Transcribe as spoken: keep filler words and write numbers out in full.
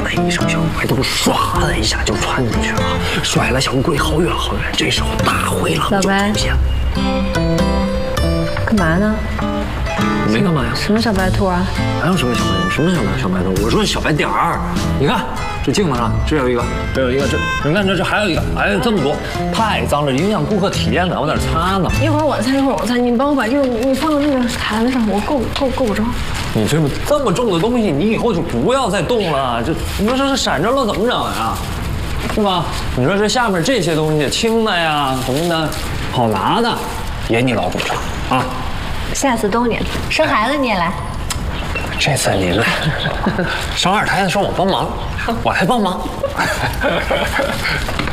的一声，小白兔唰的一下就窜出去了，甩了小乌龟好远好远。这时候大灰狼就出现了。 干嘛呢？ 我没干嘛呀。 什么小白兔啊？ 哪有什么小白兔？什么小白小白兔？我说小白点儿，你看。 这镜子上这有一个，这有一个，这你看这这还有一个，哎，这么多，太脏了，影响顾客体验的，往哪擦呢？ 一会儿我擦，一会儿我擦，你帮我把这个你放到那个台子上，我够够够不着。 你这么这么重的东西，你以后就不要再动了。这你说这是闪着了怎么整呀？是吧？你说这下面这些东西轻的呀什么的，好拿的，也你老主张啊。 下次都你生孩子你也来。 这次你来生二胎的时候我帮忙，我还帮忙。